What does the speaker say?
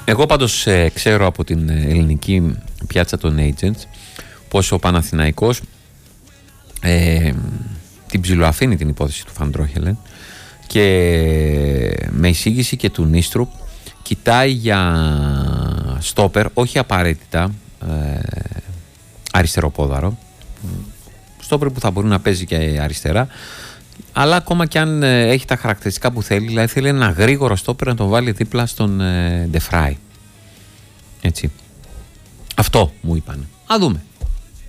Εγώ πάντως ξέρω από την ελληνική πιάτσα των agents πως ο Παναθηναϊκός την ψιλοαφήνει την υπόθεση του Φαντρόχελεν και με εισήγηση και του Νίστρουπ κοιτάει για στόπερ, όχι απαραίτητα αριστεροπόδαρο, στόπερ που θα μπορεί να παίζει και αριστερά, αλλά ακόμα και αν έχει τα χαρακτηριστικά που θέλει, δηλαδή θέλει ένα γρήγορο στόπερ να τον βάλει δίπλα στον Ντεφράι. Έτσι. Αυτό μου είπαν. Α δούμε.